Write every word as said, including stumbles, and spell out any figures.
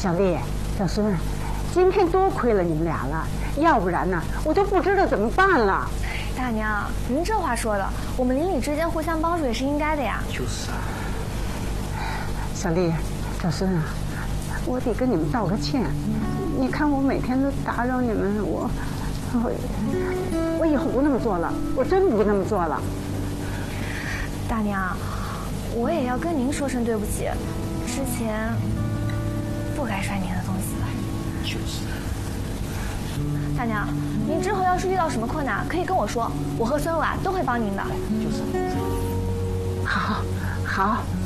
小丽、小孙，今天多亏了你们俩了，要不然呢，我就不知道怎么办了。 大娘，您这话说的，我们邻里之间互相帮助也是应该的呀。 就是啊。 小丽、小孙啊，我得跟你们道个歉。你看我每天都打扰你们，我我我以后不那么做了，我真不那么做了。 大娘，我也要跟您说声对不起，之前不该摔您的东西了。 就是。 大娘，您之后要是遇到什么困难，可以跟我说，我和孙娃都会帮您的。 就是。 好，好。